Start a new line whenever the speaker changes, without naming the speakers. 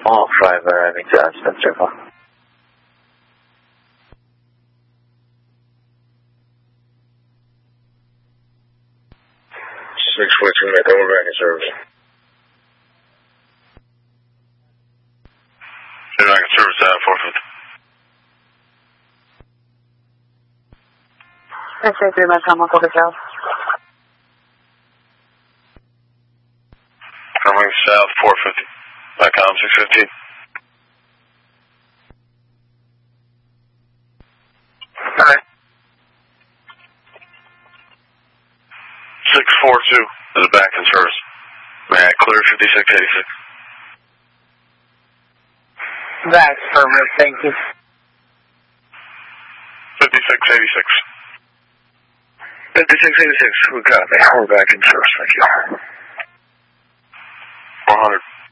All 5 arriving to Aspen Circle.
642, make over back in service. Back in service at 450.
Let's say 3 miles, Commonwealth over south.
Coming south 450. Back on 615.
Alright.
642 is back in service. May I clear 5686?
That's perfect, thank you.
5686.
5686, we got it. We're back in service, thank you.
400.